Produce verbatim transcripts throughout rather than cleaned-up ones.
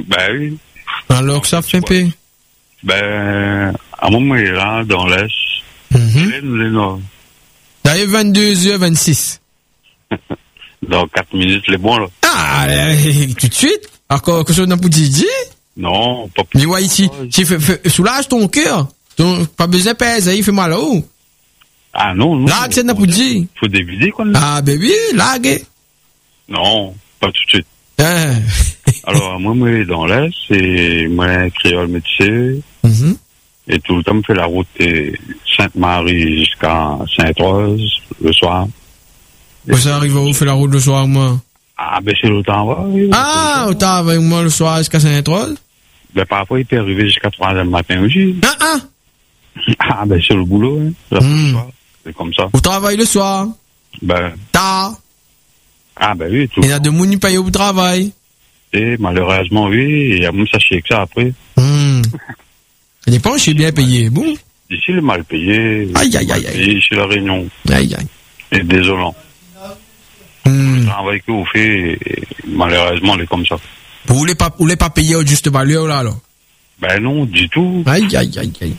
Ben oui. Alors que ça fait paix. Ben, à un moment, il est là, dans l'Est. Mm-hmm. Nous, les Nord. D'ailleurs, vingt-deux heures vingt-six. Dans quatre minutes, les bons, là. Ah, euh, tout de suite. Encore, que ça n'a pas dit? Non, pas plus. Mais ouais, ici, tu fais, fais, soulage ton cœur. Ton, pas besoin de peser, il fait mal là-haut. Ah non, non. Là, que ça n'a pas dit. Faut dévider, quoi. Ah, bébé, là, gay. Non, pas tout de suite. Hein. Alors, moi, moi, dans l'Est, et moi, créole métier. Mm-hmm. Et tout le temps, je fais la route de Sainte-Marie jusqu'à Sainte-Rose, le soir. Où ça arrive, où fait la route le soir, moi? Ah, ben, c'est le temps, va, oui. Ah, au temps avec moi le soir jusqu'à Sainte-Rose? Ben, parfois, il peut arriver jusqu'à trois heures du matin aussi. Ah, ah! Ah, ben, c'est le boulot, hein. Là, Mm. le soir. C'est comme ça. Au travail le soir? Ben, Tard? ah, ben oui, tout. Il y a de monde qui paye au travail. Et malheureusement, oui, il y a même ça chez que ça après. Hmm. Ça dépend, je suis bien payé. Bon. Ici, le mal payé. Aïe, aïe, aïe, aïe. Ici, la Réunion. Aïe, aïe. C'est désolant. Hmm. Le travail que vous faites, malheureusement, il est comme ça. Vous voulez pas, vous voulez pas payer au juste valeur, là, alors? Ben non, du tout. Aïe, aïe, aïe, aïe.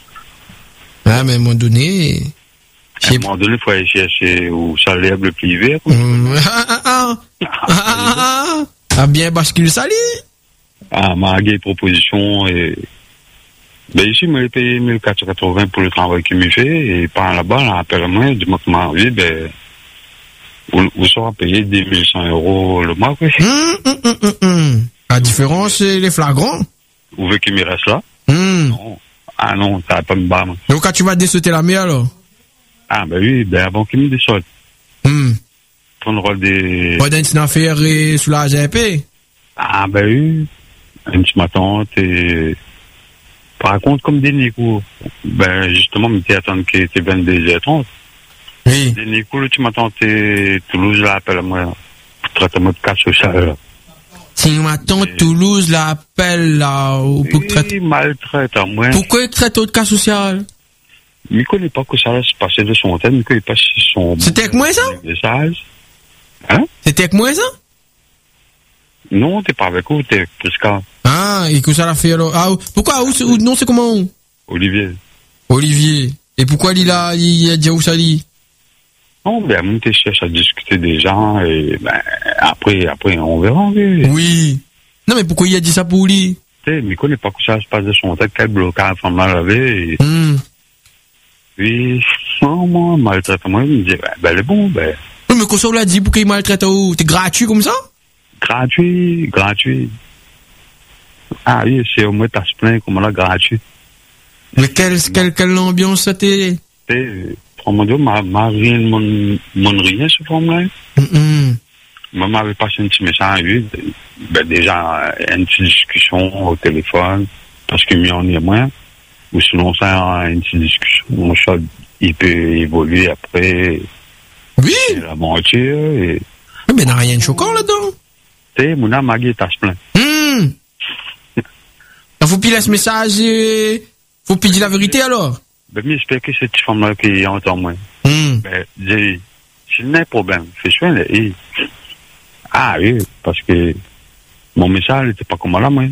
Ah, mais à un moment donné, À un moment donné, il faut aller chercher où ça lève le privé. Hmm. Ah, ah, ah. Ah, ah, ah. Ah, bien bascule sali. Ah, ma gueule proposition et... Ben ici, moi, j'ai payé mille quatre cent quatre-vingts pour le travail qu'il me fait, et par là-bas, là, appelle-moi, dis-moi que ma vie, ben, vous, vous serez payé deux mille cent euros le mois, quoi. Hum, hum, hum, hum, hum. La différence, c'est les flagrants. Vous voulez qu'il me reste là? Hum. Non. Ah non, ça va pas me battre. Donc, quand tu vas dessauter la mer, alors? Ah, ben oui, ben avant qu'il me descende. Hum. Prendre des... Pas d'un petit affaire et soulager un peu. Ah, ben oui. Une petite matante et... Par contre, comme des Nico, ben justement, je m'étais attendu qu'il était vingt-deux heures trente. Oui. Des Nico, le petit matin, t'es Toulouse, là, appelle-moi. Traitement de cas social. Si ma tante Toulouse l'appelle, là, pour Oui, traiter. maltraite à moi. Pourquoi il traite autre cas social? Mais il connaît pas que ça se passait de son thème, qu'il passe son... C'était avec moi, ça? Message. Hein? C'était avec moi, ça? Non, t'es pas avec vous, t'es avec Prisca. Ah, et que ça l'a fait, alors? Ah, pourquoi? Où, c'est- où- non, c'est comment? Olivier. Olivier. Et pourquoi il a, il a dit où ça dit? Non, ben, même t'es cherche à discuter des gens, et ben, après, après, on verra, oui. Oui. Non, mais pourquoi il a dit ça pour lui? Tu sais, mais il connaît pas que ça se passe de son tête, quel blocage, femme mal lavé, et Hum. puis, non, moi, maltraite moi, il me dit, ben, ben, elle est bon, ben, Oui, mais quand ça, on l'a dit, pourquoi il maltraite où? T'es gratuit comme ça? gratuit, gratuit. Ah oui, c'est au moins, t'as se plaint, comme là, gratuit. Mais quelle, quelle, quelle ambiance ça t'est? Tu sais, pour mon Dieu, ma, ma rien, mon, mon rien, ce forme-là. Hum, hum. Moi, m'avait passé un petit message, oui, ben, déjà, une petite discussion au téléphone, parce qu'il m'y en est moins, ou sinon, ça, une petite discussion, mon chat, il peut évoluer après, Oui. et la mentir, et, Mais il n'y a rien de choquant là-dedans. tu sais, mon âme, ma gueule, t'as se plaint. Hum. Il faut piler ce message et faut piler la vérité alors. Ben, mais j'espère que cette femme-là qui entend moins. Hum. Ben, j'ai, j'ai un problème. Fais soin, là, et, ah oui, parce que mon message n'était pas comme là, moi.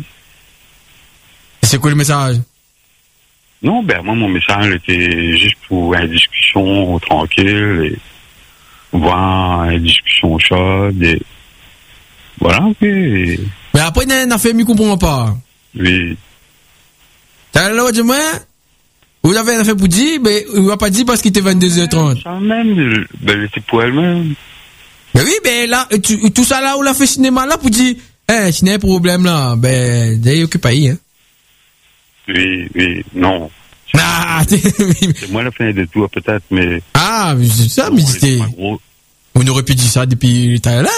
Et c'est quoi le message? Non, ben, moi, mon message était juste pour une discussion tranquille, et voir une discussion chaude, et voilà, ok. Et, Mais après, il y a une affaire, je ne comprends pas. oui. T'as l'autre, dis-moi, vous avez une affaire pour dire, mais il n'a pas dit parce qu'il était vingt-deux heures trente. Ça même, ben, c'était pour elle-même. Mais oui, ben là, tu, tout ça là, on l'a fait cinéma là pour dire, eh, si n'y a un problème là, ben, d'ailleurs, que pas y, hein. Oui, oui, non. Ah, C'est moi la fin de tout, peut-être, mais... ah, mais c'est ça, mais on c'était, était pas gros. on aurait pu dire ça depuis tout à l'heure.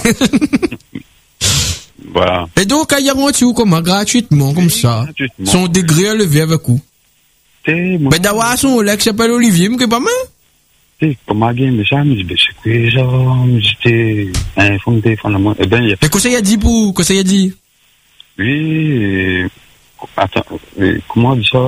Voilà. Et donc, il y a un petit comment, gratuitement, comme ça. gratuitement, Son oui. degré à lever avec vous. T'es, moi, Mais d'avoir son collègue qui s'appelle Olivier, mais qui est pas mal. t'es, comme un gars, mais ça, me dit, ben, c'est quoi ça? Me dit, t'es, un fond de téléphone à moi. Eh ben, il y a, Mais qu'est-ce qu'il a dit pour, qu'est-ce qu'il a dit? oui, et, attends, et, comment on dit ça?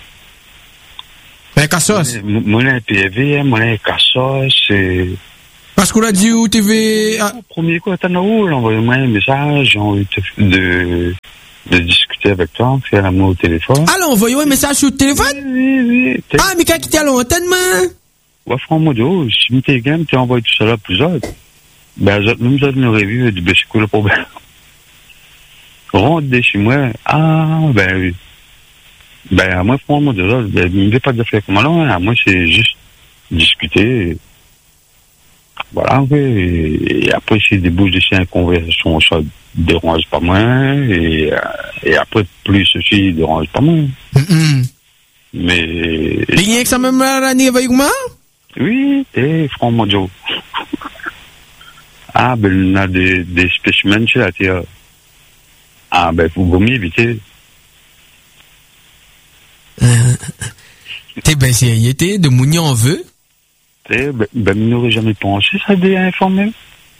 Ben, Cassos. Mon un P V, mon un Cassos, c'est, Parce qu'on a dit où T V, ah, au premier coup, attends, où, là, envoyez-moi un message, j'ai envie de, de, de discuter avec toi, faire l'amour au téléphone. Alors, envoyez un message sur le téléphone? Oui, oui, oui. Ah, mais quand tu es à l'antenne, man? Ouais, franchement, oh, si tu es game, tu envoies tout ça là plusieurs. Ben, même ça, nous revue, du ben, c'est quoi le problème? Rentre de chez moi, ah, ben, oui. Ben, à moi, franchement, déjà, ben, il ne veut pas de faire comme alors, à moi, c'est juste discuter. Voilà, et, et après, si débouche de ces conversations, ça dérange pas moins, et, et après, plus ceci dérange pas moins. Mm-hmm. Mais. Il y a que ça même l'année avec moi? Oui, et franchement, Joe. Ah, ben, on a des, des spécimens chez la terre. Ah, ben, vous vaut mieux éviter. Euh, T'es ben sérieux, t'es de Mouni en veut? Eh, ben, ben, on n'aurait jamais pensé, ça, d'être informé.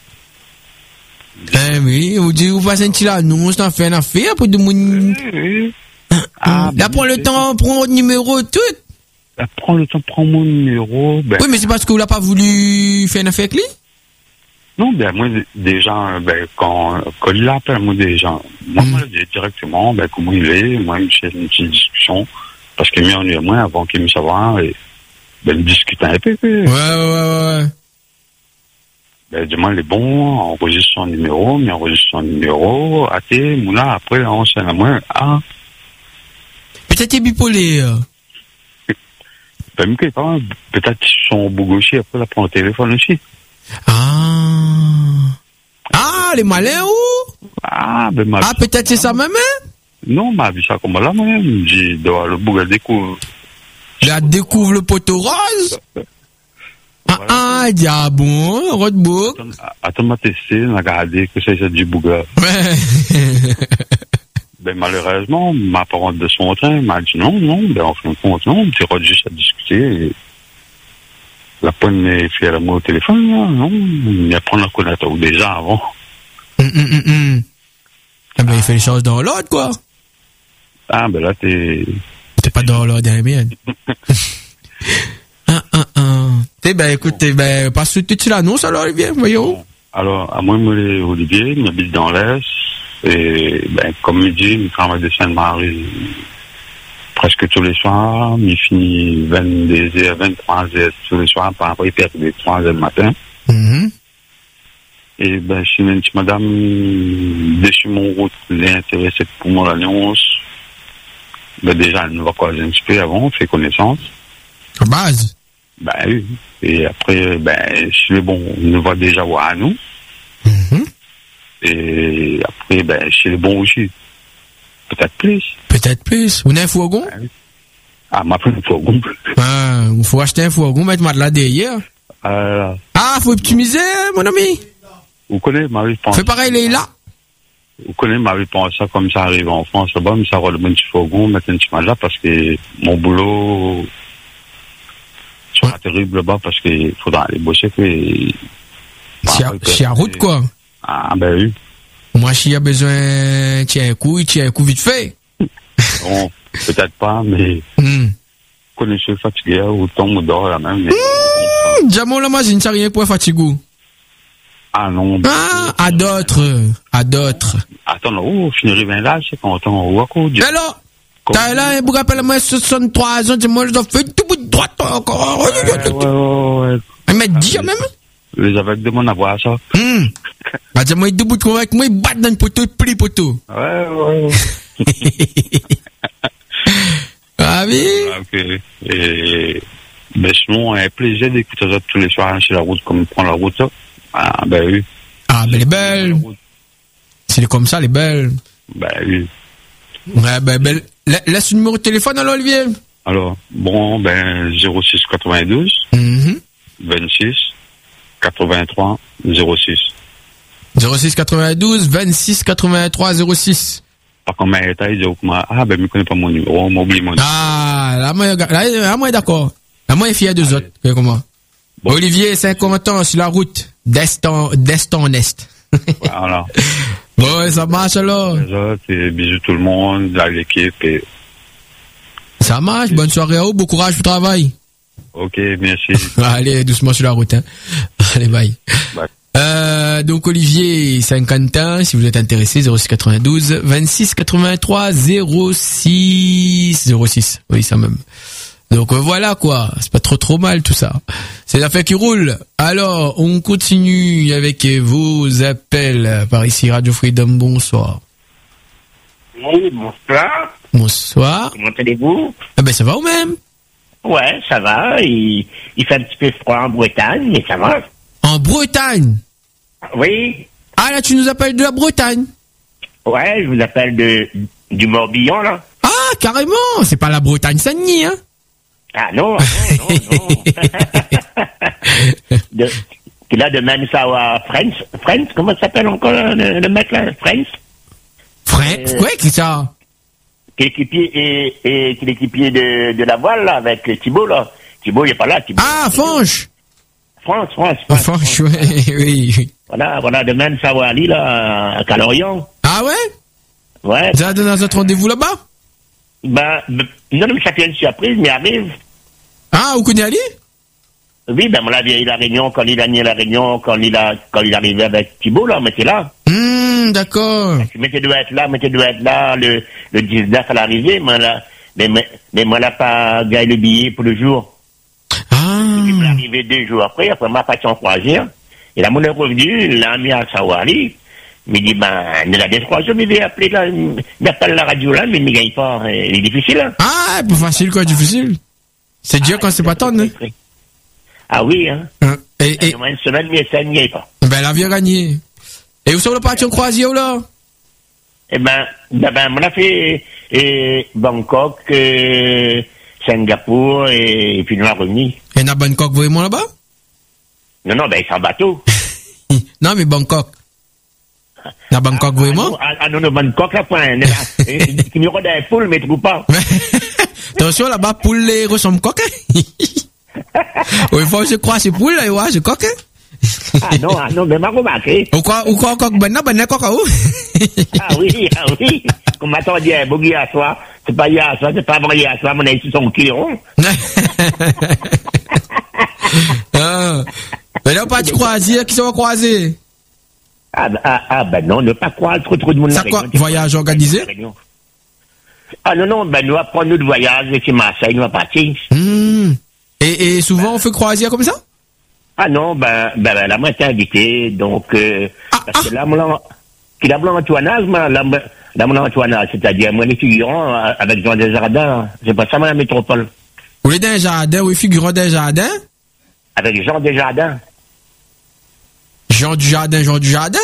Eh oui, vous dites, vous passez un petit annonce, on fait une affaire pour de Mouni. Oui, oui. Ah, là, prends le temps, prends votre numéro, tout. Ben, prends le temps, prends mon numéro. Ben, oui, mais c'est parce que vous l'avez pas voulu faire une affaire avec lui? non, ben, moi, des gens, ben, quand, quand il appelle, moi, des gens, moi, moi, je dis directement, ben, comment il est, moi, j'ai une petite discussion, parce qu'il m'y ennuie moins avant qu'il me savoir, et, ben, il discute un peu. Ouais, ouais, ouais. Ben, dis-moi, il est bon, enregistre son numéro, mais enregistre son numéro, à tes, moula, après, on s'en a moins, ah. Peut-être qu'il est bipolaire. Ben, mais pas, peut-être qu'ils sont beau gauchers, après, là, prend le téléphone aussi. Ah. Ah, les malins, ou? Ah, ben, ma Ah, peut-être c'est ça même, hein? non, ma vie, ça, comme là, moi, je dis, doit le bouga découvre. Là, découvre le poteau rose? Ah, ah, il dit, ah bon, roadbook. Attends, m'a testé, on a regardé que c'est ça du bouga. Ouais. Ben, malheureusement, ma parente de son train m'a dit non, non, ben, en fin de compte, non, tu iras juste à discuter. Et la pointe est fière à moi au téléphone, non, non, il apprend à connaître déjà avant. Hum, hum, hum, hum. Ah, ben, il fait les choses dans l'ordre, quoi. Ah, ben là, t'es. T'es pas dans l'ordre, hein, bien. Ah, ah, ah. T'es, ben, écoute, t'es, ben, passe tout sur l'annonce, alors, Olivier, voyons. Alors, à moi, moi, Olivier, il habite dans l'Est. Et, ben, comme il dit, il travaille de Sainte-Marie presque tous les soirs. Il finit vingt-deux heures, vingt-trois heures tous les soirs. Par après, il perd les trois heures le matin. Mm-hmm. Et, ben, si une petite madame, dessus mon route, elle est intéressée pour moi l'annonce, ben, déjà, elle nous va causer un petit peu avant, on fait connaissance. À base? Ben, oui. Et après, ben, si le bon, on nous va déjà voir à nous. Mm-hmm. Et après, ben, chez les bons aussi. Peut-être plus. Peut-être plus. Vous avez un fourgon? Ah, ma femme, un fourgon. Ah, il faut acheter un fourgon, mettre ma de là derrière. Euh, ah, faut optimiser, mon ami. Vous connaissez, Marie pense. Fais pareil, il est là. Vous connaissez, Marie pense ça comme ça arrive en France, là-bas, mais ça va le bon petit fourgon, mettre un petit mal là, parce que mon boulot sera terrible là-bas, parce qu'il faudra aller bosser, puis. C'est à route, quoi. Ah, ben oui. Moi, s'il y a besoin, tiens un coup, il tient un coup vite fait. Bon, peut-être pas, mais. Mm. Vous connaissez fatigué, ou tombe ou dort, là même. Mais... Mmh, Diamant, la machine, ça rien pour fatiguer. Ah non. Ah, à d'autres. À d'autres. Attends, oh, finirait bien là, c'est quand on voit quoi. Alors, t'as là, vous rappelez-moi soixante-trois ans, moi, je dois faire tout bout de droite encore. Ouais, ouais, ouais, ouais. Mais dis même. Les aveugles demandent à voir ça. Hum. Bah, dis-moi, il debout de moi avec moi, il bat dans le poteau, il plie poteau. Ouais, ouais, ouais. Ah oui? Ok. Et, ben, sinon, un plaisir d'écouter ça tous les soirs sur la route, comme on prend la route, ça. Ah, ben oui. Ah, ben, elle est belle. C'est comme ça, elle est belle. Ben oui. Ouais, ben, ben, laisse le numéro de téléphone, alors, Olivier. Alors, bon, ben, zéro six quatre-vingt-douze, mm-hmm. vingt-six, quatre-vingt-trois, zéro six. zéro six quatre-vingt-douze, vingt-six, quatre-vingt-trois, zéro six. Par contre, ma état, il dit, ah, ben, je ne connais pas mon numéro, on m'oublie mon numéro. Ah, là, moi, là, là, moi, d'accord. Là, moi, il est fier des autres. Comment? Bon. Olivier, cinquante ans sur la route, d'est en, d'est en est. Voilà. Bon, ça marche alors. Et bisous tout le monde, à l'équipe. Et... Ça marche, bonne soirée à vous, bon courage au travail. Ok, merci. Allez, doucement sur la route. Hein. Allez, bye. Bye. Euh, donc Olivier Saint-Quentin, si vous êtes intéressé, zéro six quatre-vingt-douze vingt-six quatre-vingt-trois zéro six zéro six. Oui, ça même. Donc euh, voilà quoi, c'est pas trop trop mal tout ça. C'est l'affaire qui roule. Alors, on continue avec vos appels par ici Radio Freedom. Bonsoir. Oui, bonsoir. Bonsoir. Comment allez-vous? Ah ben ça va ou même? Ouais, ça va. Il, il fait un petit peu froid en Bretagne, mais ça va. En Bretagne? Oui. Ah là, tu nous appelles de la Bretagne? Ouais, je vous appelle de du Morbihan, là. Ah, carrément. C'est pas la Bretagne-Saint-Denis, hein? Ah non, ah, non, non, non. de, là, de Mansawa, Friends, Friends, comment ça s'appelle encore le, le mec là? Friends? Friends? Euh, Quoi, c'est ça? Qui est l'équipier et, et qui est l'équipier de, de la voile, là, avec Thibaut, là. Thibaut, il est pas là, Thibaut. Ah, Fanche! France, France, Ah, France. Fanche, oui, oui. Voilà, voilà, de Mansawa, là, à Calorian. Ah ouais? Ouais. Vous avez donné un autre rendez-vous là-bas? Ben, ben, non, mais ça fait une surprise, mais arrive. Ah, vous connaissez Ali? Oui, ben, moi, la vieille la Réunion, quand il a nié la Réunion, quand il a, quand il est arrivé avec Thibault, là, on était là. Hum, d'accord. Mais tu dois être là, mais tu dois être là, le, le dix-neuf à l'arrivée, mais là, mais, mais, mais moi, là, pas gagné le billet pour le jour. Ah. Il est arrivé deux jours après, après ma passion croisière. Et là, mon est revenu, il l'a mis à Sawari. Il me dit, ben, il a des trois jours, mais il va appeler là, il appelle la radio là, mais il ne gagne pas. Il est difficile, hein. Ah, plus facile quoi, difficile. C'est dur quand c'est pas ton, hein. Ah oui, hein. Hein. Et, Il et, y a une semaine, mais ça n'y est pas. ben, la vie a gagné. Et où sont le parti en croisière, là? Eh ben, ben, ben, on a fait, eh, Bangkok, euh, Singapour, et, et puis nous a remis. Et à Bangkok, vraiment là-bas? Non, non, ben, c'est en bateau. Non, mais Bangkok. À Bangkok, vraiment? Ah, ah, non, non, Bangkok, là, point, qui me rôde un poule, mais trouve pas. Attention, là-bas, poule les ressemble coq, hein? Oui, faut que je crois, c'est poule, là, ouais, c'est coq, hein? Ah non, ah non, mais m'a remarqué. Ou quoi, ou quoi, coq, ben, ben, coq, où? Ah oui, ah oui. Comme m'attend dit, boogie à soi, c'est pas hier à soi, c'est pas avant hier à soi, mon avis, son cul, hein. Ah. Mais là, pas tu croisière, qui ça va croiser? Ah, ben, ah, ah, ben non, ne pas croire trop trop de monde. Ça quoi, voyage organisé? Ah non, non, ben nous apprenons notre voyage, c'est Marseille, nous à partir. Mmh. Et, et souvent on fait croisière comme ça? Ah non, ben, ben, ben là, moi, t'es invité, donc, euh, ah, parce ah. que là, mon, qu'il a mon entourage, moi, là, là, mon entourage, c'est-à-dire, moi, les figurants, avec Jean Desjardins, c'est pas ça, moi, la métropole. Vous voulez d'un jardin, oui, figurant d'un jardin? Avec Jean Desjardins. Jean du Jardin, Jean du Jardin?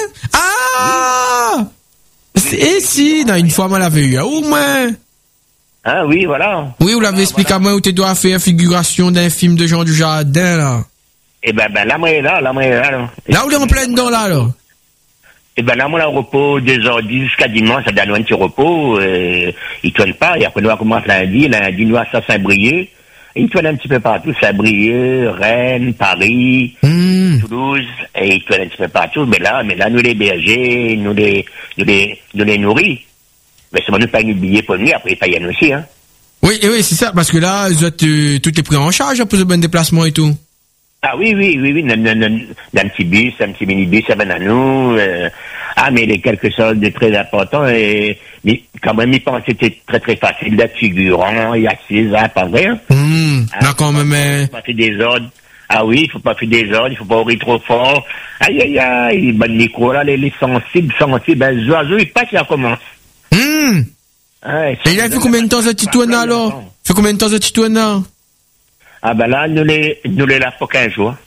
Ah! C'est si, dans une fois, moi, l'avais eu, au moins. Ah oui, voilà. Oui, vous l'avez expliqué à moi où tu dois faire figuration d'un film de Jean du Jardin, là. Eh ben, ben, là, moi, là, là, moi, là, là. Là, où est en plein dedans, là, là? Eh ben, là, moi, là, au repos, deux heures dix jusqu'à dimanche, ça donne un petit repos, euh, il tourne pas, et après, nous, on commence lundi, lundi, nous, à Saint-Brieuc. Il tourne un petit peu partout, Saint-Brieuc, Rennes, Paris, mmh. Toulouse, et il tourne un petit peu partout, mais là, mais là, nous les bergers, nous les, nous les, nous les nourris. Mais c'est bon, nous payons le billet pour nous, après, ils payent nous aussi, hein. Oui, oui, c'est ça, parce que là, vous êtes, euh, tout est pris en charge pour ce bon déplacement et tout. Ah oui, oui, oui, oui, dans, dans, dans, dans un petit bus, un petit minibus, ça va à nous, euh, ah, mais les quelques soldes très importants, et, mais quand même, ils pensaient que c'était très, très facile d'être figurant, il y a six ans, pas vrai, hein. Mmh, ah, là, quand même, il faut pas faire des ordres. Ah oui, il faut pas faire des ordres, il faut pas ouvrir trop fort. Aïe, aïe, aïe, les bonnes micros, là, les, les sensibles, sensibles, ben, les oiseaux, ils passent, ça commence. Mmh. Ah, et il a fait combien de temps ce titouana, alors? Fait combien de temps ce titouana? Ah ben là, nous les, nous les là pour quinze jours.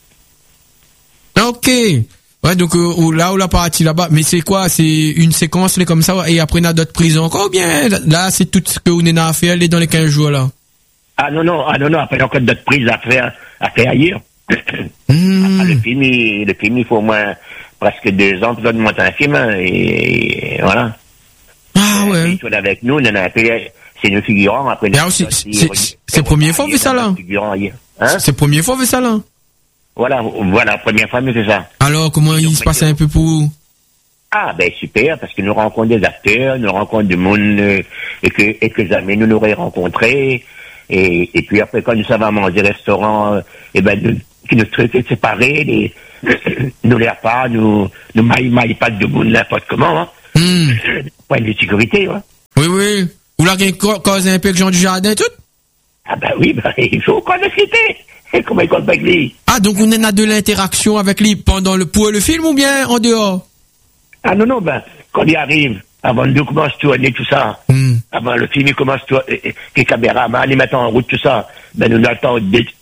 Ok. Ouais, donc euh, là, on l'a parti là-bas. Mais c'est quoi? C'est une séquence là, comme ça, et après, on a d'autres prisons encore, ou bien là, c'est tout ce que vous n'avez à faire, aller dans les quinze jours, là? Ah non, non, ah non, non, après, il y a encore d'autres prises à faire, à faire ailleurs. Mmh. Ah, le film, il, le film, il faut au moins presque deux ans pour de monter un film, hein, et, et voilà. Ah ouais. Et avec nous, on en a fait, c'est nos figurants, après. Là aussi, c'est la première fois, on fait ça, là? Hein? C'est la première fois, on fait ça, là? Voilà, voilà, première fois, mais c'est ça. Alors, comment il se passe un peu pour vous? Ah, ben, super, parce que nous rencontrons des acteurs, nous rencontrons du monde, euh, et que, et que jamais nous n'aurions rencontrés. Et, et puis après, quand nous sommes à manger au restaurant, euh, et ben, nous, qui nous traitaient séparés, les, nous l'air pas, nous, nous maille, maille pas de bout n'importe comment, hein. Hmm. Point de sécurité, hein. Oui, oui. Ou là, qu'il cause un peu que Jean du Jardin, tout? Ah ben oui, ben, il faut qu'on discute. Et comment il compte avec lui? Ah, donc on a de l'interaction avec lui pendant le, pour le film ou bien en dehors? Ah non, non, ben, quand il arrive, avant le commence à tourner, tout ça, Hmm. avant le film, il commence à tourner, les caméramans, les mettent en route, tout ça, ben, nous attendons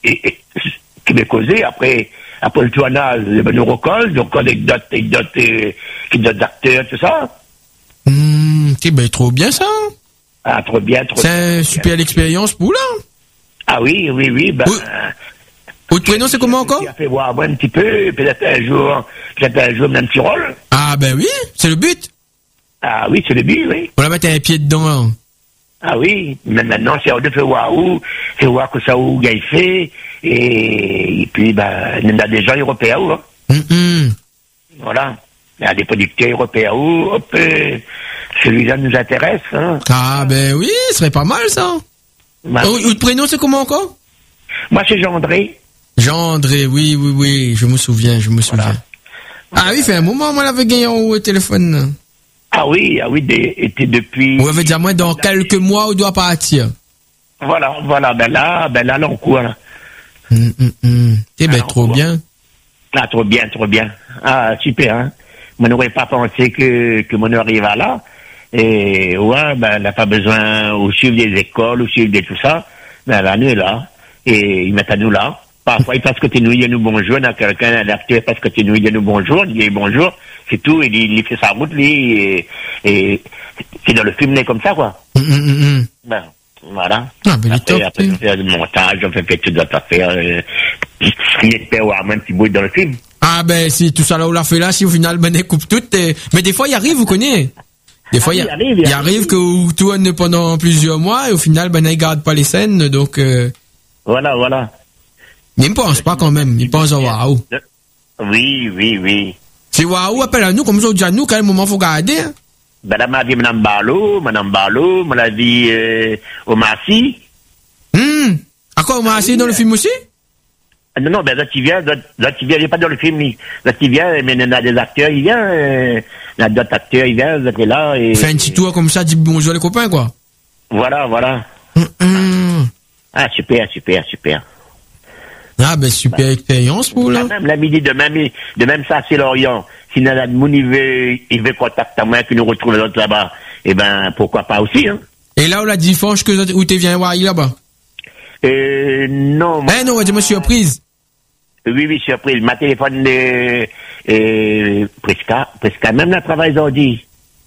qui va causer, après, après le tournage, ben, nous recolle, donc anecdote, anecdote, qui d'autres acteurs, tout ça. Hmm, c'est ben trop bien ça. Ah, trop bien, trop bien. C'est une super expérience pour là. Ah oui, oui, oui, ben... Oui. Votre prénom, c'est comment encore? Il a fait voir moi un petit peu, peut-être un jour, peut-être un jour, même un petit rôle. Ah, ben oui, c'est le but. Ah oui, c'est le but, oui. On va mettre un pied dedans, là. Ah oui, mais maintenant, c'est hors de faire voir où, faire voir que ça où il fait, et, et puis, ben, il y a des gens européens, hein. Hum, hum. Voilà. Il y a des producteurs européens, hop, euh, celui-là nous intéresse, hein. Ah, ben oui, ce serait pas mal, ça. Ben, Oh, votre prénom, c'est comment encore? moi, c'est Jean-André. Jean-André, oui, oui, oui, je me souviens, je me souviens. Voilà. Ah oui, fait un moment, moi, l'avais gagné au téléphone. Ah oui, ah oui, des, était depuis... On avait dit à moi, dans quelques mois, on doit partir. Voilà, voilà, ben là, ben là, là, on court, là. Hum, hum, hum. Eh ben, Alors, trop quoi. bien. Ah, trop bien, trop bien. Ah, super, hein. Moi, n'aurais pas pensé que, que mon arrive à là. Et, ouais, ben, elle n'a pas besoin au suivre des écoles, au suivre de tout ça. Ben, là, nous est là. Et ils mettent à nous là. Parfois, ils passent côté nous, il y a nous bonjour. Il y a quelqu'un, un acteur passe côté nous, il y a nous bonjour. Il dit bonjour. C'est tout. Il, il fait sa route, lui. Et, et c'est dans le film, il est comme ça, quoi. Hum, hum, hum, hum. Ben, voilà. Ah, ben, il est Après, top, après, tu on fait du montage, on fait toutes d'autres affaires. Euh, j'espère avoir un petit bout dans le film. Ah ben si tout ça là on l'a fait là, si au final ben elle coupe tout, et... mais des fois il arrive, vous connaissez. Des fois il Ah, il arrive, il il arrive que vous tourne pendant plusieurs mois et au final ben il garde pas les scènes, donc euh... Voilà, voilà. mais il ne pense pas quand même, il pense à waouh. Oui, oui, oui. Si waouh appelle à nous comme ça on dit à nous quel moment faut garder. Hein? Madame a dit Madame Barlow, Madame Barlow, me l'a dit euh, au Massy. Hum. À quoi on m'a assis dans le film aussi? Ah, non, non, ben là tu viens, là, là tu viens, il n'est pas dans le film, lui. Là tu viens, mais il y a des acteurs, il vient, euh, il y a d'autres acteurs, il vient, vous êtes là. Et... Fait un petit tour comme ça, dit bonjour les copains quoi. Voilà, voilà. Hum, hum. Ah, super, super, super. Ah ben super expérience pour là. Même la midi de même, de même ça, c'est l'Orient. Si Nana Moun, il veut, il veut contacter moi, qu'il nous retrouve l'autre là-bas, eh ben, pourquoi pas aussi, hein. Et là on l'a dit franche que où t'es viens voir là-bas. Euh, non. Eh non, dis-moi surprise. Oui, oui, surprise. Ma téléphone de, euh, Presca, Presca, même la travail aujourd'hui.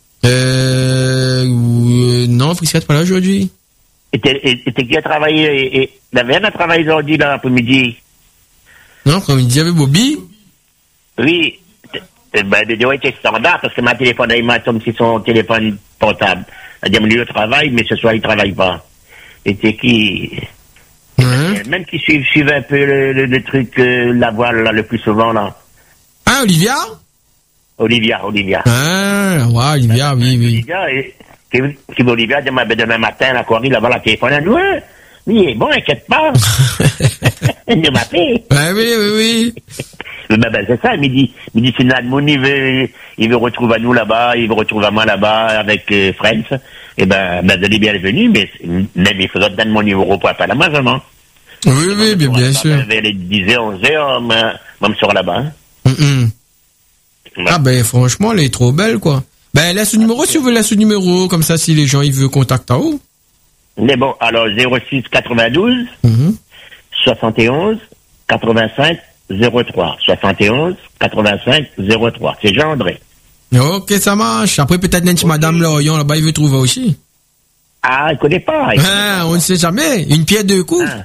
Euh, euh non, Frisca n'est pas là aujourd'hui. Était, était qui a travaillé, et, et, il avait un travail aujourd'hui dans l'après-midi. Non, comme il dit avec Bobby. Oui. Eh ben, de deux était standard, parce que ma téléphone, il m'a tombé sur son téléphone portable. Elle a dit, au travail, mais ce soir, il travaille pas. Et c'est qui, Hein? même qui suivent, suivent un peu le, le, le truc, euh, la voile, là, le plus souvent, là. Ah, Olivia? Olivia, Olivia. Ah, ouais, Olivia, oui, oui. Olivia, et, qui, qui Olivia, demain, demain matin, la Corée, là-bas, la téléphone, elle dit, ouais, oui, bon, inquiète pas. Il m'a fait. Ouais, oui, oui, oui. Ben, ben, c'est ça, il me dit, il me dit, c'est Nadmoun, il veut, il veut retrouver à nous là-bas, il veut retrouver à moi là-bas, avec, euh, Friends. Et ben, ben, elle est bienvenue, mais, même, il faudra donner mon numéro pour appeler à moi, vraiment. Oui, oui, bien, bien sûr. Vers les dix heures, onze heures, moi, moi, je serai là-bas, hein. Mm, mm. Ah, ben, franchement, elle est trop belle, quoi. Ben, laisse le numéro, si vous voulez, laisse le numéro, comme ça, si les gens, ils veulent contacter à où? Mais bon, alors, zéro six quatre-vingt-douze, Mm-hmm. soixante et onze, quatre-vingt-cinq, zéro trois. soixante et onze, quatre-vingt-cinq, zéro trois. C'est Jean-André. Ok, ça marche. Après, peut-être, okay. Madame Lorion, là-bas, il veut trouver aussi. Ah, il connaît pas. Il connaît ah, pas. on ne sait jamais. Une pierre deux coups. Ah.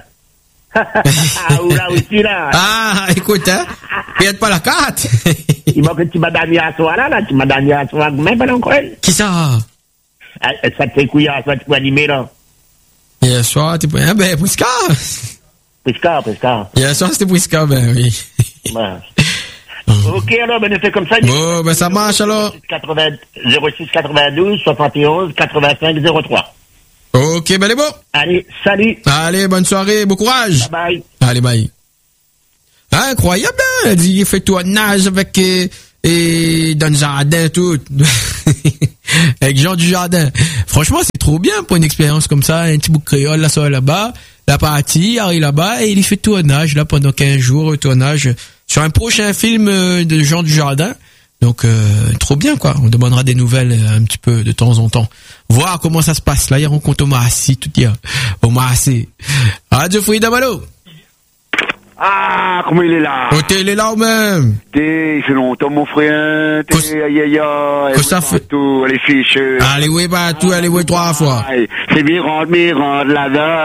Ah, ou là aussi, là. Ah, écoute, hein. Perde pas la carte. Il manque un petit madame hier soir, là, là. Petit madame hier soir, même pas encore. Qui ça? Ah, ça te fait couiller, ça te peut animer, là. Hier soir, t'es pas, ah, ben, Prisca. Prisca, Prisca. Hier soir, c'était Prisca, ben, oui. Ouais. Ok, alors, ben, on fait comme ça. Bon, ben, ça marche, alors. zéro six quatre-vingt-douze, soixante et onze, quatre-vingt-cinq, zéro trois. Ok, ben, c'est bon. Allez, salut. Allez, bonne soirée, bon courage. Bye bye. Allez, bye. Ah, incroyable, hein? Elle dit, il fait tout un nage avec, et, et dans le jardin, tout. Avec Jean du Jardin. Franchement, c'est trop bien pour une expérience comme ça. Un petit bout de créole, là, ça, là-bas. La partie, arrive là-bas, et il fait tournage, là, pendant quinze jours, tournage sur un prochain film de Jean du Jardin. Donc, euh, trop bien, quoi. On demandera des nouvelles un petit peu de temps en temps. Voir comment ça se passe. Là, il rencontre Omar Assi, tout dire. Omar Assi. Radio Frida Malo. Ah, comment il est là? Oh, t'es, il est là ou même? T'es, c'est longtemps, mon frère. T'es, aïe, aïe, aïe. Que ça fait? Tout, les fiches. Allez, oui, bah, tout, allez, oui, trois fois. C'est bien, rentre, mais rentre là-dedans.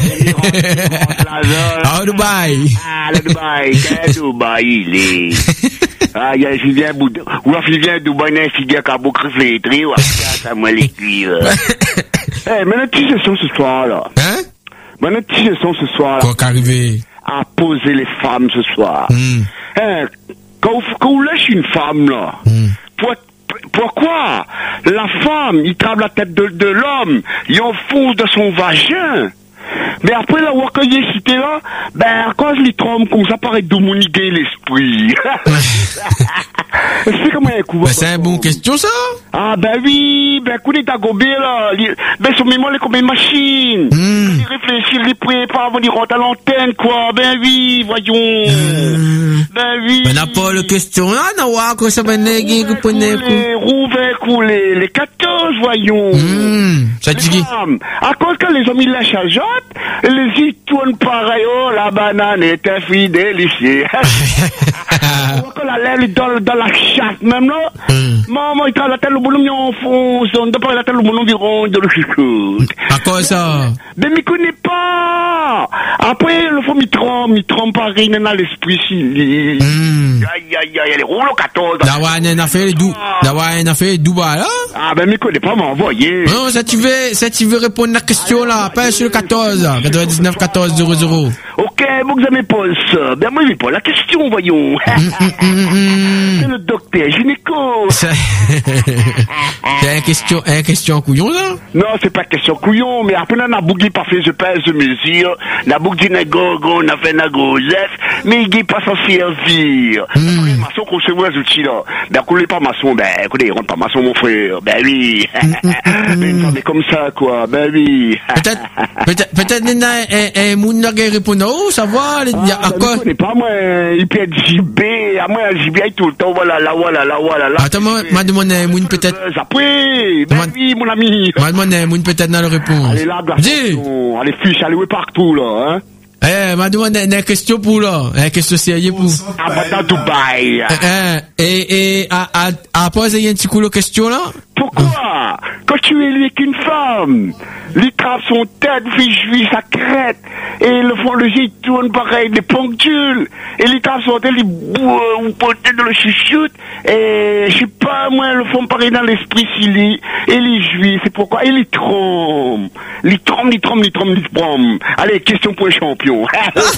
Ah, au Dubaï. Ah, le Dubaï. Quel Dubaï, il est. Ah, il y a, j'y viens, ou alors, j'y viens, Dubaï, n'a un cigare, qu'à beaucoup réfléchir, ou à ça, moi, les cuivres. Eh, mais notre petite session ce soir, là. Hein? Mais notre petite session ce soir, là. Quoi qu'arriver? À poser les femmes ce soir. Mm. Hein, quand, quand vous lâchez une femme, là, mm. pour, pourquoi la femme, il trappe la tête de, de l'homme, il enfonce dans son vagin. Mais après, là, où il est cité là, ben, quand je les trompe, comme ça paraît domoniquer l'esprit. C'est comment un coup. Ben, c'est une bonne question, ça? Ah, ben oui, ben, coup d'état gobé, là. Ben, sur mes mots, les comme une machine. Mm. Il réfléchit, il prépare avant d'y rentrer à l'antenne, quoi. Ben oui, voyons. Mm. Ben oui. Ben, n'a pas de question, là, n'a pas, quoi, ça va néguer, que prenez, Les rouvet couler, les quatorze, voyons. Mm. Ça dit qui? À cause que les hommes, ils la chajotent, les y tournent pareil, oh, la banane est infidèle ici. Quand la lèvre dans, dans la chatte, même là, mm. maman, il traite la tête, le bonhomme, il enfonce, on doit pas la tête, le bonhomme, il ronde dans le chouchoute. À quoi ça? Mais m'y connais pas! Après, le fond, m'y trompe, m'y trompe pas rien dans l'esprit, si. Mm. Aïe, aïe, aïe, elle roule au quatorze. D'avoir une affaire dou, d'avoir une affaire douba, là? Ah, ben, m'y connais pas, m'envoyer. Non, ça tu veux, ça tu veux répondre à la question, là, pas sur le quatorze, quatre-vingt-dix-neuf, quatorze, zéro, zéro. Ok, vous avez pas ça. Ben, moi, il pas la question, voyons. C'est le docteur gynéco. C'est une question, une question couillon, là? Non, c'est pas question couillon, mais après, on a bougi pas fait, je pèse de mesure. On a bougi na gogo, on a fait na grossesse, mais il n'est pas s'en servir. Mm. Maçon, qu'on se voit, les outils, là. Ben, qu'on n'est pas maçon, ben, écoutez, rentre pas maçon, mon frère. Ben oui. Mais une femme est comme ça, quoi. Ben oui. Peut-être, peut-être, peut-être, il y a un monde qui répond, oh, ça va, il y a quoi? Je ne pas, moi, il peut être J B, à moi, J B tout le temps, voilà, là, voilà, là, voilà, là. Attends, moi, m'a demandé un monde peut-être. Après, ben oui, mon ami. M'a demandé un monde peut-être dans la réponse. Allez là, dis. Allez, fiche, allez, oui, partout, là, hein. Eh, m'a demandé une question pour là, une question sérieuse pour. Ah, bah, dans Dubaï. Eh, et, et, à, à, à poser un petit coup de question là? Pourquoi? Quand tu es lui avec une femme, lui trappe son tête, lui sa crête, et le fond le jet tourne pareil, les ponctules, et lui trappe son tête, il boit, ou peut-être dans le chuchoute, et je sais pas, moi, le fond pareil dans l'esprit s'il est, et les juifs, c'est pourquoi, et les trompe, les trompe, les trompe, les trompe, les trompe. Allez, question pour un champion.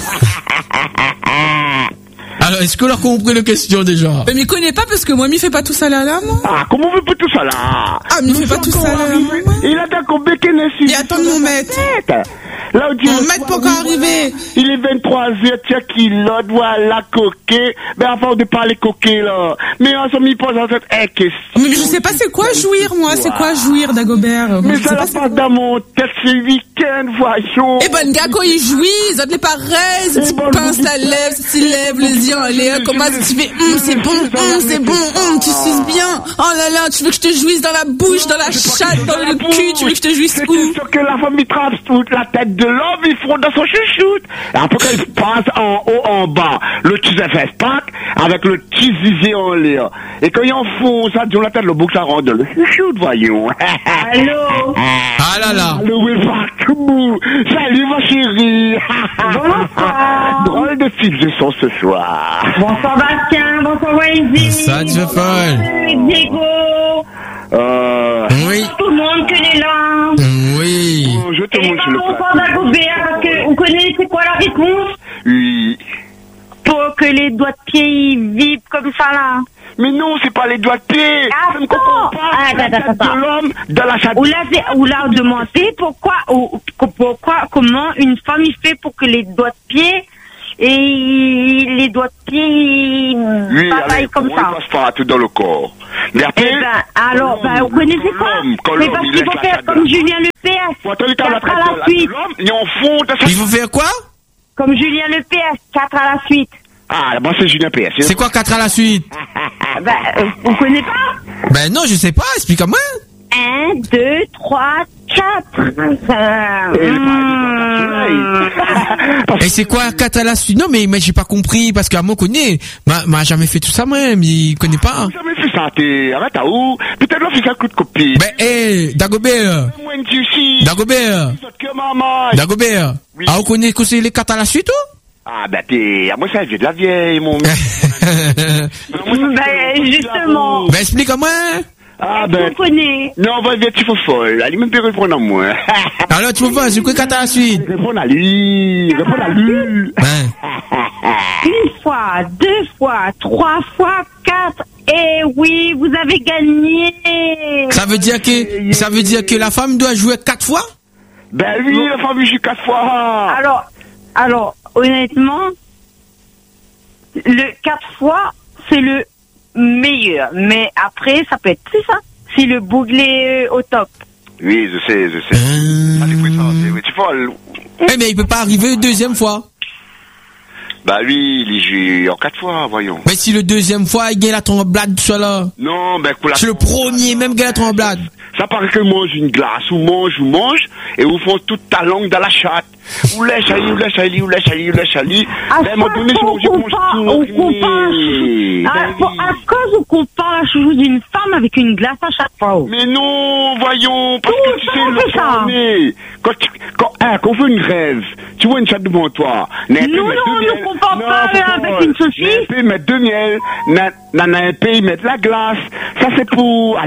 Alors, est-ce que l'on a compris la question déjà? Mais m'y connais pas parce que moi, m'y fait pas tout ça là, là, moi. Ah, comment on veut pas tout ça là? Ah, m'y fait pas tout ça là, là, moi. Il a d'accord béqué nessu. Il attend mon maître. Là où tu mon maître pour arriver. Il est vingt-trois heures, tiens, qu'il a, voilà, coquet. Mais avant de parler coquet, là. Mais en somme, il pose en cette eh, question. Mais je sais pas c'est quoi jouir, moi. C'est quoi jouir, Dagobert? Mais ça la passe dans mon tête, c'est week-end, voyons. Eh ben, gars, quand il jouit, ils ont les pareils, tu pinces la lèvre, tu lèves les yeux, allez, comment tu fais, hum, c'est bon, hum, c'est bon, hum, tu suces bien. Oh là là, tu veux que je te jouisse dans la bouche, dans la chatte, dans le cul, tu veux que je te jouisse où? C'est sûr que la femme, il trace toute la tête de l'homme, il fond dans son chouchoute. Et après, quand il passe en haut, en bas, le petit F F pack, avec le petit zizi en l'air. Et quand il enfonce ça, dans la tête, le bouc, ça rentre dans le chouchoute, voyons. Allô? Ah là là. Allô, oui, partout. Salut, ma chérie. Bonsoir. Drôle de fille de son ce soir. Bonsoir, Bastien. Bonsoir, Wendy. Ça, tu veux folle. Diego. Euh... Oui. Tout le monde que est là. Oui. Oh, je te Et montre pas le bonsoir d'Agobert, parce qu'on connaît c'est quoi la réponse? Oui. Pour que les doigts de pied ils vibrent comme ça là. Mais non, c'est pas les doigts de pied. Ah, ça ne comprend pas. Ah, la attends, tête attends, de l'homme dans la chatte. On l'a, on l'a demandé pourquoi, ou, pourquoi, comment une femme il fait pour que les doigts de pied et il- les doigts de pied, Oui, pareil allez, comme on ça. passe partout dans le corps. Mais après, Eh ben, alors, quand ben, vous l'homme- connaissez quand quoi? l'homme- quand Mais l'homme, parce il qu'il laisse faut la faire chatte de comme la- Julien Lepers. Faut attendre quand la Quatre à traite la de la- suite. de l'homme, il en fond de Il faut faire quoi? Comme Julien Lepers, quatre à la suite. Ah, moi c'est Julien P S. C'est quoi quatre à la suite? Ben, euh, vous connaissez pas? Ben non, je sais pas, explique-moi. Un, deux, trois, quatre. Et le pareil, Et c'est quoi quatre à la suite? Non, mais, mais j'ai pas compris, parce qu'à moi, connaît, m'a, m'a jamais fait tout ça, moi, mais il connaît pas. Jamais fait ça, t'es, arrête à où? Peut-être là, fait un coup de copie. Ben, hé, Dagobert, Moi, une aussi. Dagobert, Que maman. Dagobert, Oui. ah, on connaît que c'est les quatre à la suite, ou? Ah, ben, t'es, à moi, ça, j'ai de la vieille, mon. Ben, justement. Ben, explique-moi. Ah, Est-ce ben. qu'on connaît? Non, on va dire, tu fais folle. Allez, même pas répondre à moi. Alors, tu peux voir, c'est quoi quatre à la suite? Réponds à lui. Réponds à lui. Ben, Une fois, deux fois, trois fois, quatre. Eh oui, vous avez gagné. ça veut dire que, ça veut dire que la femme doit jouer quatre fois? Ben oui, la femme, je suis quatre fois. Alors, alors, honnêtement, le quatre fois, c'est le meilleur. Mais après, ça peut être plus, ça. Si le bouclé au top. Oui, je sais, je sais. Euh... Allez, oui, ça, c'est, oui, tu folle. Eh, mais il peut pas arriver une deuxième fois. Bah oui, il joue en quatre fois, voyons. Mais si le deuxième fois, il gagne la tremblade, tout ça là. Non, ben pour la... C'est le premier, même gagne la tremblade. Ça paraît que mange une glace, ou mange, ou mange, et vous font toute ta langue dans la chatte. Ou lèche ali, ou lèche ali, ou lèche ali, ou lèche ali. À Ben, à un moment chaque donné, je fois mange, je qu'on mange compare, tout. on compare, Oui. à, Ben pour- oui. à cause on compare la chouchou d'une femme avec une glace à chaque fois. Mais non, voyons, parce Tout que tu ça, sais, on le fait ça. premier, quand tu, quand, hein, quand on fait une rêve, tu vois une chatte devant toi. Non, non, ne compare pas avec une saucisse. Puis mettre de miel, na, na, na, puis mettre la glace. Ça, c'est pour,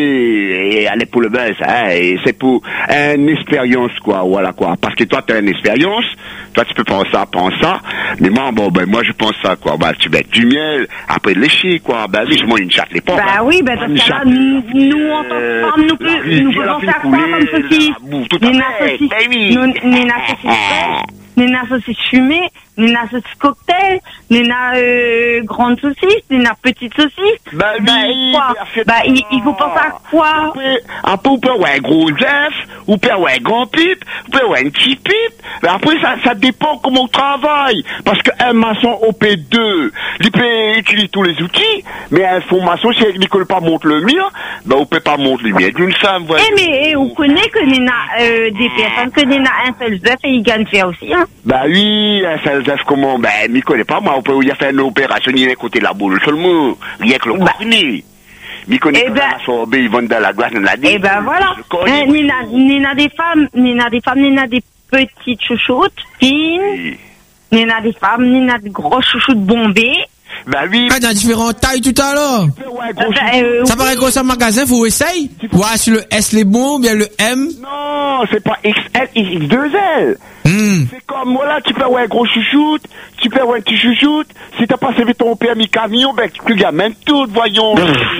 allez, allez pour le buzz, hein, et c'est pour une expérience, quoi, voilà, quoi. Parce que toi, tu as une expérience, toi, tu peux penser ça, penser ça, mais moi, bon, ben, moi, je pense ça, quoi. Bah, tu mets du miel, après de lécher, quoi. Ben, oui, je mange une chatte, les pauvres. Bah hein. oui, bah dans Une ce cas-là, chatte, nous, nous, en tant euh, que femmes, nous, la peut- rivière, nous la pouvons fait faire couler, quoi comme ceci? la bouffe, tout à Nina fait, saucisse, ben oui. nous- Nina saucisse fraîche, Nina saucisse fumée, Nina saucisse cocktail, Nina euh, grande saucisse, Nina petite saucisse. Bah oui, quoi? parfaitement. Bah il, il faut penser à quoi? Après, après, on peut avoir un gros œuf, ou peut avoir un grand pipe, ou peut avoir un petit pipe. Mais après, ça, ça dépend comment on travaille. Parce qu'un maçon O P deux, il peut utiliser tous les outils, mais un fond maçon, si il ne peut pas monter le mur, ben, on peut pas monter le mur d'une femme, voilà. Eh mais eh, on connaît que Nina, euh, des personnes que Nina un seul œuf et il gagne faire aussi, hein. Bah oui, un seul œuf, comment? Ben, il ne connaît pas, moi, on peut y faire une opération, il y a un côté la boule seulement, rien que le Bah. cornet. Il connaît Eh pas ben- la sorbet, ils vendent dans la glace, dans la Eh ben voilà. Le cornet, Hein, Nina, Nina des femmes, Nina des femmes, Nina des petites chouchoutes, fines, oui. Nina des femmes, Nina des grosses chouchoutes bombées. Bah oui, Ah, dans différentes tailles tout à l'heure. ouais, gros Bah, euh, Ça paraît gros, ça magasin, faut essayer. Ouais, sur le S les bons, bien le M. non, c'est pas X L, X deux L. Hmm. C'est comme, voilà, tu peux avoir un gros chouchoute, tu peux avoir un petit chouchoute. Si t'as pas servi ton permis camion, ben, tu gamines tout, voyons.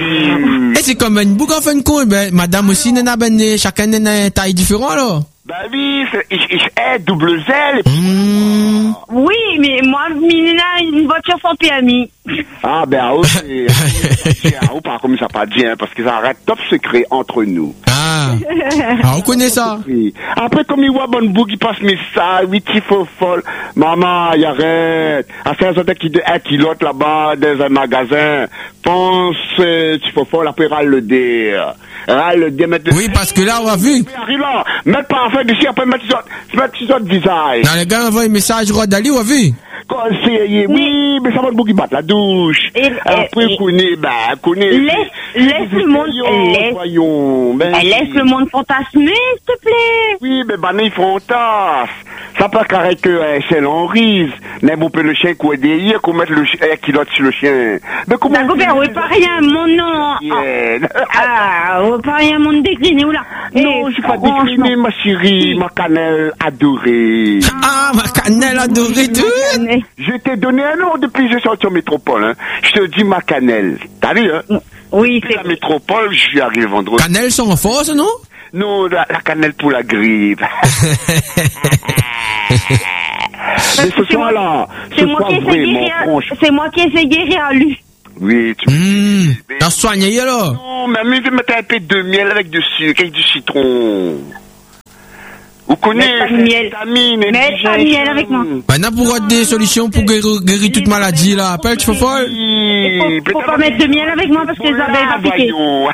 Hmm. Et c'est comme une boucle en fin de compte, ben, madame aussi, n'a ben, chacun n'a une taille différente, alors. Ben oui, c'est X X L, double L. Hmm. Oui, mais moi, Nina a une voiture sans permis. Ah, ben, ah, ok. Ah, ou pas comme ça, pas bien, parce que ça arrête top secret entre nous. Ah. Ah, on connaît ça. Oui. Après, comme il voit bonne boucle, il passe mes ça, oui, tu faux folle. Maman, il arrête. À faire un qui de un kilote là-bas, dans un magasin. Pense, euh, tu faux folle, après, râle le dé. Râle le dé, mettre le Oui, parce que là, on a vu. Mais arrive là, mettre pas en fait d'ici, après, mettre sur, mettre sur votre visage. Dans les gars, on envoie un message, Rod Dali, on a vu. Quand c'est, oui, mais ça va beaucoup battre la douche. Et- Après, et- connaît, bah, connaît. Laisse, laisse le monde, laisse, Voyons, ben. eh, laisse le monde fantasmer, s'il te plaît. Oui, mais bah, ils font tasse. Ça peut carrer que, euh, c'est l'enrise. Mais on peut le chien quoi derrière, qu'on mette le chien, euh, qui sur le chien. Mais comment? Dagobert, oui, pas rien, mon nom. Yeah. Ah, oui, pas rien, mon décliné, oula. Non, je suis pas décliné, ma chérie, ma cannelle adorée. Ah, ma cannelle adorée, tout. Je t'ai donné un nom depuis que je suis sorti en métropole, hein. Je te dis ma cannelle. T'as vu, hein? Oui, Depuis c'est la métropole, je suis arrivé vendredi. Cannelle sans force, non? Non, la, la cannelle pour la grippe. Mais ce c'est moi- soir-là, ce C'est moi soir qui ai vraiment, essayé, franchement. c'est moi qui ai essayé à lui. Oui, tu Hum, t'as soigné alors. Non, mais même je mettre un peu de miel avec du sucre, avec du citron. Vous connaissez Mets pas de miel. vitamine, Mets pas de miel avec moi. Maintenant, pour avoir des solutions pour guérir, guérir toute maladie, là, appelle, tu fais folle. Il faut, faut pas mettre de miel avec moi parce que les abeilles vont piquer.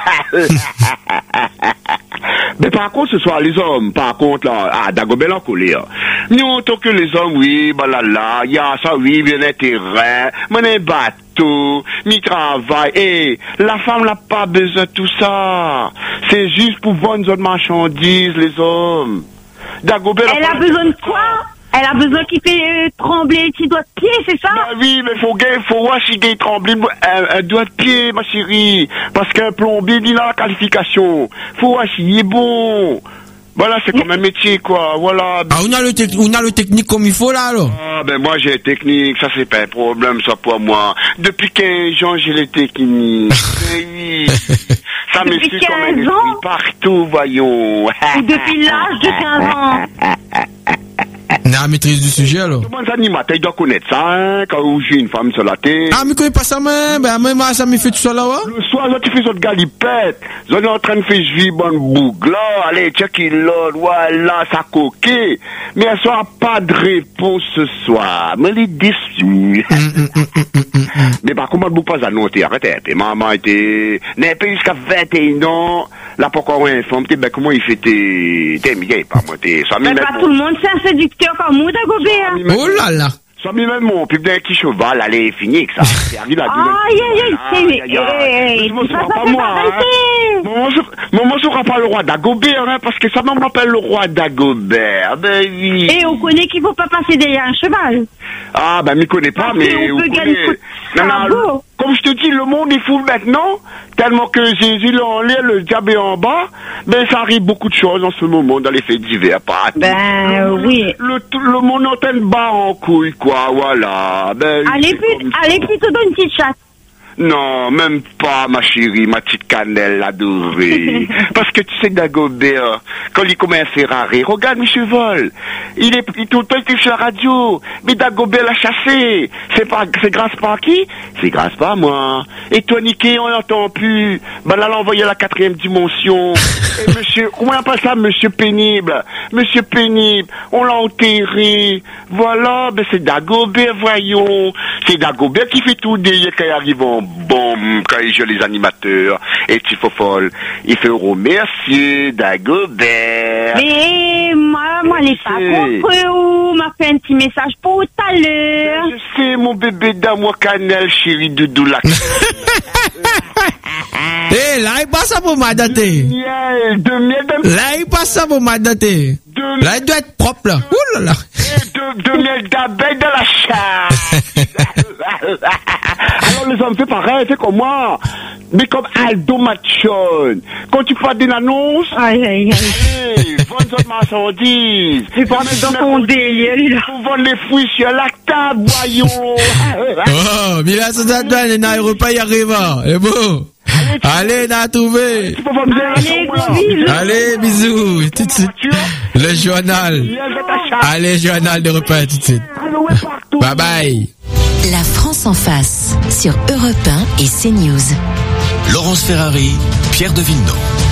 Mais par contre, ce soir, les hommes, par contre, là, ah, Dagobert en colère. Nous, en tant que les hommes, oui, bah là, là, il y a ça, oui, bien intérêt, mon bateau, mi travail, et la femme n'a pas besoin de tout ça. C'est juste pour vendre une autre marchandise, les hommes. Dagobert, Elle a besoin de quoi? Elle a besoin qu'il fait euh, trembler les petits doigts de pied, c'est ça? Bah oui, mais faut gagner, faut voir si gagner trembler un, un doigt de pied, ma chérie. Parce qu'un plombier, il a la qualification. Faut voir s'il est bon. Voilà, c'est comme un métier, quoi. Voilà. Ah, on a le, tec- on a le technique comme il faut, là, alors. Ah, ben moi, j'ai les techniques. Ça, c'est pas un problème, ça, pour moi. Depuis quinze ans, j'ai les techniques. Oui. Ça Depuis m'explique comme un quinze esprit ans partout, voyons. Ou depuis l'âge de quinze ans? On a la maîtrise du sujet, alors. Tout le monde animateur, il doit connaître ça, hein, quand j'ai une femme sur la tête. Ah, mais connais pas ça, mais, ben, même, ça me fait tout ça, là, ouais. Le soir, là, tu fais votre galipette. Vous êtes en train de faire jouer bonne boucle, là. Allez, check it, là. Voilà, ça coquet. Mais elle soit pas de réponse ce soir. Mais elle est déçue. Mais par contre, moi, je ne pas annoncer. Arrêtez. Et maman était, n'est pas jusqu'à vingt et un ans. Là, pour encore un femme, ben, comment il fait tes, t'es, mais pas moi, t'es, ça Mais pas tout le monde, c'est un séducteur comme vous, Dagobert. Oh là là. Ça mis même mon pub d'un petit cheval, allez, fini que ça. C'est arrivé la deuxième. Aïe, aïe, aïe, Aïe, aïe, aïe. c'est, Mais je ça, me ça pas fait moi, pas hein. arrêter. Moi, je, moi, je ne pas le roi d'Agobert, hein, parce que ça me rappelle le roi d'Agobert. Ben oui. Et on connaît qu'il faut pas passer derrière un cheval. Ah, ben, m'y connais pas, Parce mais. qu'on vous peut gagner connaissez- coup de Non, non, sabot. comme je te dis, le monde est fou maintenant, tellement que Jésus est en l'air, le diable est en bas. Ben, ça arrive beaucoup de choses en ce moment dans les faits divers, pas. Ben, oui. Le, le monde est en train de barre en couille, quoi, voilà. Ben, Allez, c'est plus, comme ça. allez plutôt dans une petite chatte. Non, même pas, ma chérie, ma petite cannelle adorée. Parce que tu sais, Dagobert, quand il commet un Ferrari, regarde mes chevaux. Il est, il tout le temps, il était sur la radio. Mais Dagobert l'a chassé. C'est pas, c'est grâce pas à qui? C'est grâce pas à moi. Et toi, Niké, on l'entend plus. Ben là, l'a envoyé à la quatrième dimension. Et monsieur, comment on appelle ça, monsieur pénible? Monsieur pénible, on l'a enterré. Voilà, ben c'est Dagobert, voyons. C'est Dagobert qui fait tout derrière quand il arrive en bombe, quand il joue les animateurs. Et Tifofol, il fait remercier Dagobert. Mais moi, moi, elle est pas sais. compris ou m'a fait un petit message pour tout à l'heure. Je sais, mon bébé d'amour cannelle, chéri Doudou la Eh, là, il passe ça pour m'adater. miel, de miel, de Là, il passe ça pour m'adater. de Là, il doit être propre, là. Ouh là là. de, de miel d'abeille de la chatte. Alors les hommes, c'est pareil, c'est comme moi. Mais comme Aldo Machon. Quand tu fais une annonce, Aïe, aïe, aïe. hey, vendre votre marchandise. C'est pas dans ton délire, lui, là. Pour vendre les fruits sur la table, voyons. Oh, mais là, ça donne, les n'aéroports y arrivent. C'est beau. Allez, n'a trouvé. Tu peux pas me dire la Allez, chambre, gros bisous. Allez, bisous. Tout de suite. Le journal. miel de ta chatte. Allez, journal de repas, tout de suite. Alloué partout. Bye bye. La France en face sur Europe un et CNews. Laurence Ferrari, Pierre de Villeneuve.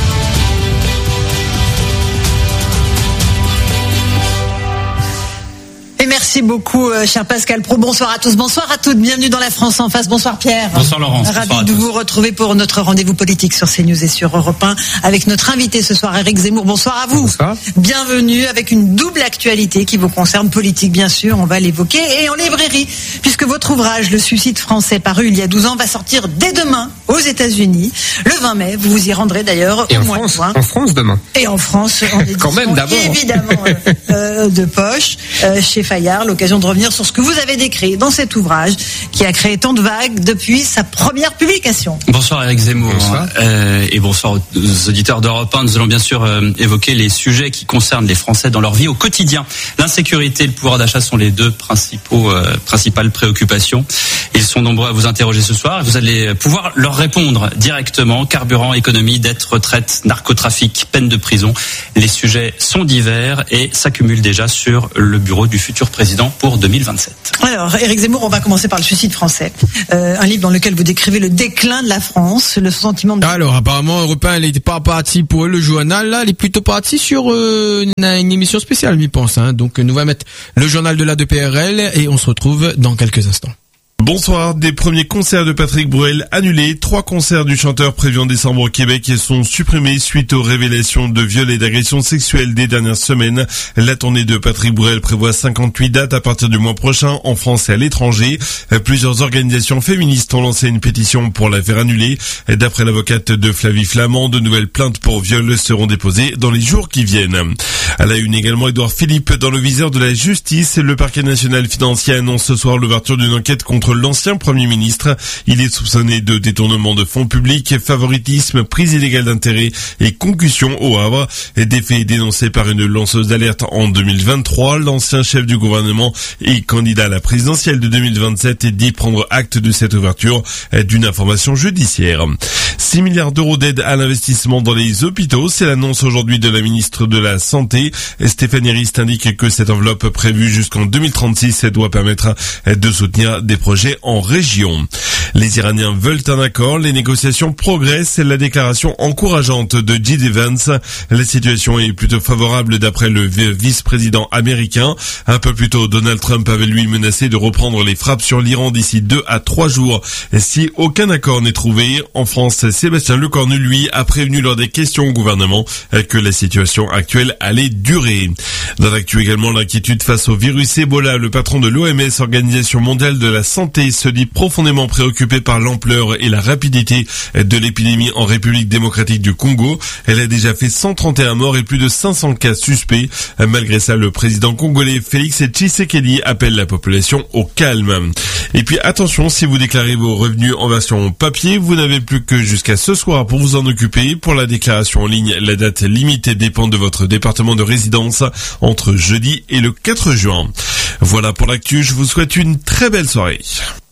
Et merci beaucoup, euh, cher Pascal Pro. Bonsoir à tous, bonsoir à toutes. Bienvenue dans la France en face. Bonsoir Pierre. Bonsoir Laurence. Ravi Bonsoir à de tous. vous retrouver pour notre rendez-vous politique sur CNews et sur Europe un avec notre invité ce soir, Éric Zemmour. Bonsoir à vous. Bonsoir. Bienvenue avec une double actualité qui vous concerne, politique bien sûr, on va l'évoquer, et en librairie, puisque votre ouvrage, Le Suicide français, paru il y a douze ans, va sortir dès demain aux États-Unis, le vingt mai. Vous vous y rendrez d'ailleurs Et au en mois de France, juin. en France demain. Et en France, en édition Quand même, d'abord. évidemment euh, euh, de poche, euh, chez Fayard, l'occasion de revenir sur ce que vous avez décrit dans cet ouvrage qui a créé tant de vagues depuis sa première publication. Bonsoir Éric Zemmour. Bonsoir. Euh, et bonsoir aux auditeurs d'Europe un. Nous allons bien sûr euh, évoquer les sujets qui concernent les Français dans leur vie au quotidien. L'insécurité et le pouvoir d'achat sont les deux principaux, euh, principales préoccupations. Ils sont nombreux à vous interroger ce soir et vous allez pouvoir leur répondre directement. Carburant, économie, dette, retraite, narcotrafic, peine de prison. Les sujets sont divers et s'accumulent déjà sur le bureau du futur président pour deux mille vingt-sept. Alors, Éric Zemmour, on va commencer par le suicide français. Euh, un livre dans lequel vous décrivez le déclin de la France, le sentiment de... Alors, apparemment, Europe un, elle n'était pas parti pour le journal, là, elle est plutôt partie sur euh, une, une émission spéciale, je pense. Hein. Donc, nous va mettre le journal de la D P R L et on se retrouve dans quelques instants. Bonsoir, des premiers concerts de Patrick Bruel annulés. Trois concerts du chanteur prévus en décembre au Québec sont supprimés suite aux révélations de viols et d'agressions sexuelles des dernières semaines. La tournée de Patrick Bruel prévoit cinquante-huit dates à partir du mois prochain en France et à l'étranger. Plusieurs organisations féministes ont lancé une pétition pour la faire annuler. D'après l'avocate de Flavie Flamand, de nouvelles plaintes pour viol seront déposées dans les jours qui viennent. À la une également, Édouard Philippe dans le viseur de la justice. Le parquet national financier annonce ce soir l'ouverture d'une enquête contre l'ancien Premier ministre. Il est soupçonné de détournement de fonds publics, favoritisme, prise illégale d'intérêt et concussion au Havre. Des faits dénoncés par une lanceuse d'alerte en deux mille vingt-trois. L'ancien chef du gouvernement et candidat à la présidentielle de deux mille vingt-sept dit prendre acte de cette ouverture d'une information judiciaire. six milliards d'euros d'aide à l'investissement dans les hôpitaux. C'est l'annonce aujourd'hui de la ministre de la Santé. Stéphanie Rist indique que cette enveloppe prévue jusqu'en deux mille trente-six doit permettre de soutenir des projets en région. Les Iraniens veulent un accord, les négociations progressent, la déclaration encourageante de J D Vance. La situation est plutôt favorable d'après le vice-président américain. Un peu plus tôt, Donald Trump avait lui menacé de reprendre les frappes sur l'Iran d'ici deux à trois jours si aucun accord n'est trouvé. En France, Sébastien Lecornu, lui, a prévenu lors des questions au gouvernement que la situation actuelle allait durer. Dans l'actu également, l'inquiétude face au virus Ebola. Le patron de l'O M S, Organisation mondiale de la santé, se dit profondément préoccupé par l'ampleur et la rapidité de l'épidémie en République démocratique du Congo. Elle a déjà fait cent trente et un morts et plus de cinq cents cas suspects. Malgré ça, le président congolais Félix Tshisekedi appelle la population au calme. Et puis attention, si vous déclarez vos revenus en version papier, vous n'avez plus que jusqu'à ce soir pour vous en occuper. Pour la déclaration en ligne, la date limitée dépend de votre département de résidence entre jeudi et le quatre juin. Voilà pour l'actu, je vous souhaite une très belle soirée.